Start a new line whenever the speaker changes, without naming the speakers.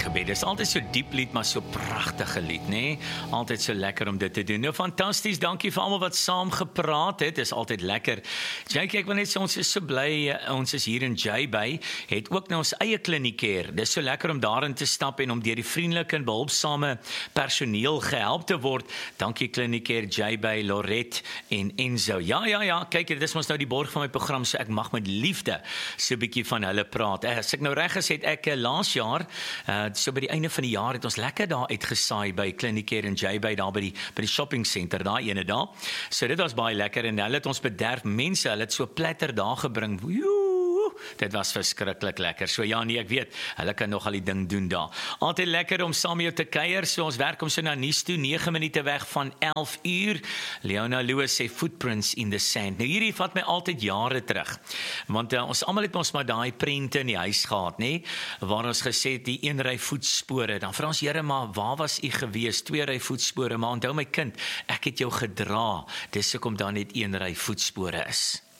gebed. Dit is altyd so diep lied, maar so pragtige lied, né? Altyd so lekker om dit te doen. Nou, fantasties, dankie vir almal wat saam gepraat het. Dit is altyd lekker. Jake, ek wil net sê, ons is so bly, ons is hier in J-Bay, het ook nou ons eie kliniekeer. Dit is so lekker om daarin te stap en om deur die vriendelike en behulpsame personeel gehelp te word. Dankie kliniekeer J-Bay, Lorette en Enzo. Ja, kyk, dit is ons nou die borg van my program, so ek mag met liefde so 'n bietjie van hulle praat. As ek nou reg is, het ek laas jaar, so by die einde van die jaar, het ons lekker daar uitgesaai by Kliniekeer in J-Bay, daar by die shopping center, daai ene daar. So dit was baie lekker en hulle het ons bederf mense, hulle het so platter daar gebring. Dit was verskriklik lekker. So ja, nee, ek weet, hulle kan nog al die ding doen daar. Altyd lekker om saam met jou te kuier. So ons werk om so na nuus toe, 9 minute weg van 11 uur. Leona Lewis sê Footprints in the Sand. Nou hierdie vat my altyd jare terug. Want ons almal het ons maar daai prente in die huis gehad, nê? Waar ons gesê het die een ry voetspore. Dan vra ons, Here, maar waar was u gewees? 2 ry voetspore, maar onthou my kind, ek het jou gedra. Dis hoekom daar net 1 ry voetspore is.